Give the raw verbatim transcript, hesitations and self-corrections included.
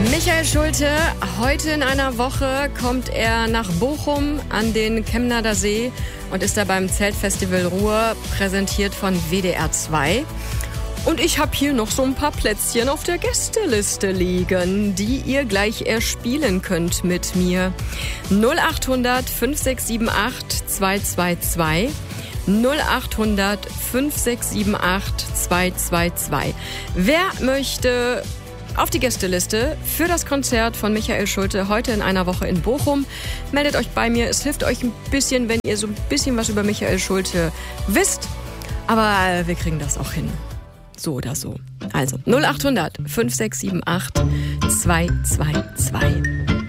Michael Schulte, heute in einer Woche kommt er nach Bochum an den Chemnader See und ist da beim Zeltfestival Ruhr, präsentiert von W D R zwei. Und ich habe hier noch so ein paar Plätzchen auf der Gästeliste liegen, die ihr gleich erspielen könnt mit mir. null acht hundert fünf sechs sieben acht zwei zwei zwei. null acht hundert fünf sechs sieben acht zwei zwei zwei. Wer möchte auf die Gästeliste für das Konzert von Michael Schulte heute in einer Woche in Bochum? Meldet euch bei mir. Es hilft euch ein bisschen, wenn ihr so ein bisschen was über Michael Schulte wisst. Aber wir kriegen das auch hin. So oder so. Also null acht hundert fünf sechs sieben acht zwei zwei zwei.